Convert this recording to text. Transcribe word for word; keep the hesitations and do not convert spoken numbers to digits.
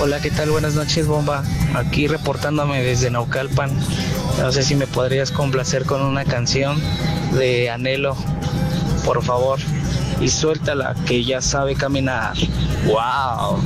Hola, ¿qué tal? Buenas noches, bomba. Aquí reportándome desde Naucalpan. No sé si me podrías complacer con una canción de Anhelo, por favor. Y suéltala, que ya sabe caminar. ¡Wow!